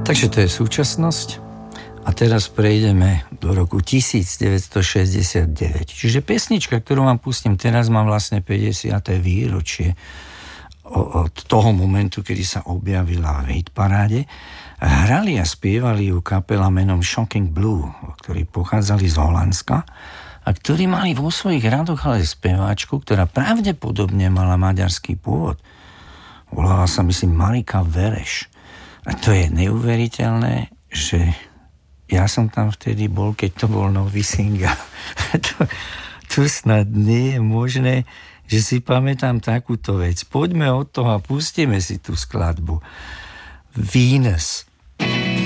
Takže to je súčasnosť a teraz prejdeme do roku 1969. Čiže pesnička, ktorú vám pustím teraz, má vlastne 50. výročie od toho momentu, kedy sa objavila v hitparáde. Hrali a spievali ju kapela menom Shocking Blue, ktorí pochádzali z Holandska a ktorí mali vo svojich radoch ale speváčku, ktorá pravdepodobne mala maďarský pôvod. Volala sa, myslím, Marika Vereš. A to je neuveriteľné, že ja som tam vtedy bol, keď to bol nový single. to snad nie je možné, že si pamätám takúto vec. Poďme od toho a pustíme si tú skladbu. Venus.